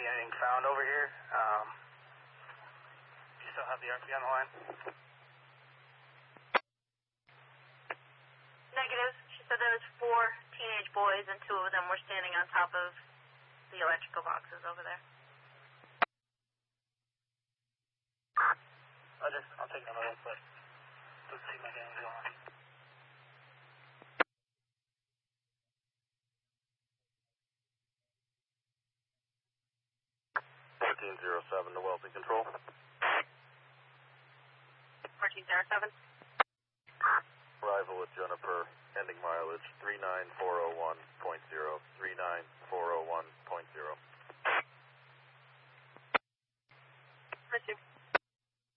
be anything found over here. You still have the RP on the line? Negative. She said there was 4 teenage boys and 2 of them were standing on top of the electrical boxes over there. I'll take another one, but let's see my damn going. to Wellesley Control. 1407. Arrival at Juniper, ending mileage 39401.0, 39401.0.